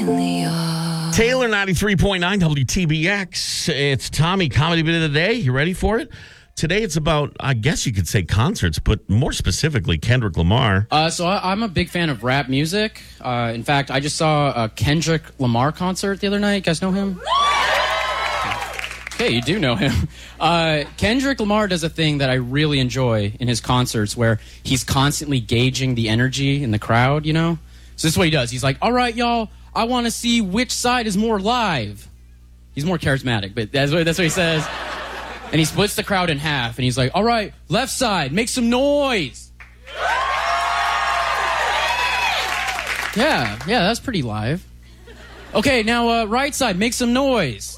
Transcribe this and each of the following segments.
Taylor 93.9 WTBX. It's Tommy, Comedy Bit of the Day. You ready for it? Today it's about, I guess you could say concerts, but more specifically Kendrick Lamar. I'm a big fan of rap music. In fact, I just saw a Kendrick Lamar concert the other night. You guys know him? Okay, you do know him. Kendrick Lamar does a thing that I really enjoy in his concerts where he's constantly gauging the energy in the crowd, you know? So this is what he does. He's like, all right, y'all, I want to see which side is more live. He's more charismatic, but that's what he says. And he splits the crowd in half, and he's like, all right, left side, make some noise. Yeah, that's pretty live. Okay, now right side, make some noise.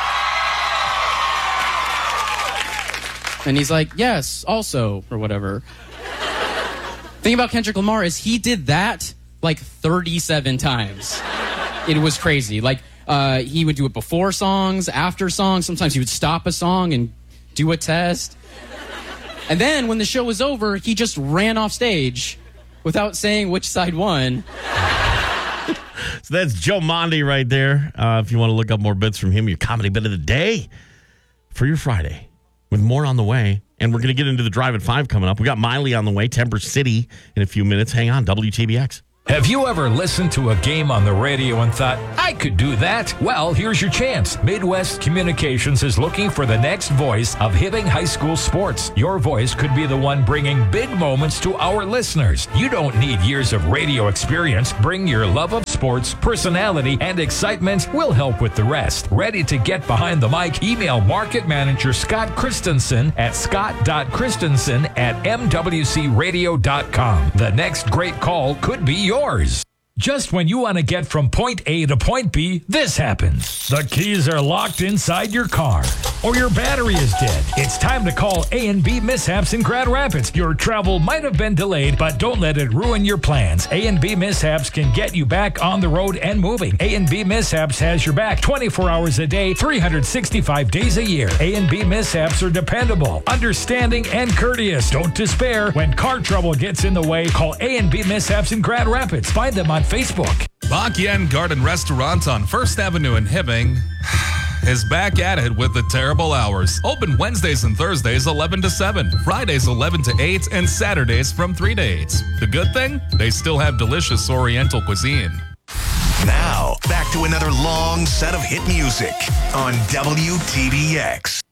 And he's like, yes, also, or whatever. Thing about Kendrick Lamar is he did that like 37 times. It was crazy. Like, he would do it before songs, after songs. Sometimes he would stop a song and do a test. And then when the show was over, he just ran off stage without saying which side won. So that's Joe Mondi right there. If you want to look up more bits from him, your Comedy Bit of the Day for your Friday. With more on the way. And we're going to get into the Drive at 5 coming up. We got Miley on the way, Temper City in a few minutes. Hang on, WTBX. Have you ever listened to a game on the radio and thought, I could do that? Well, here's your chance. Midwest Communications is looking for the next voice of Hibbing High School sports. Your voice could be the one bringing big moments to our listeners. You don't need years of radio experience. Bring your love of sports, personality, and excitement. We'll help with the rest. Ready to get behind the mic? Email Market Manager Scott Christensen at scott.christensen@mwcradio.com. The next great call could be yours. Just when you want to get from point A to point B, this happens. The keys are locked inside your car, or your battery is dead. It's time to call A&B Mishaps in Grand Rapids. Your travel might have been delayed, but don't let it ruin your plans. A&B Mishaps can get you back on the road and moving. A&B Mishaps has your back 24 hours a day, 365 days a year. A&B Mishaps are dependable, understanding, and courteous. Don't despair. When car trouble gets in the way, call A&B Mishaps in Grand Rapids. Find them on Facebook. Bak Yen Garden Restaurant on 1st Avenue in Hibbing is back at it with the terrible hours. Open Wednesdays and Thursdays 11 to 7, Fridays 11 to 8, and Saturdays from 3 to 8. The good thing? They still have delicious Oriental cuisine. Now, back to another long set of hit music on WTBX.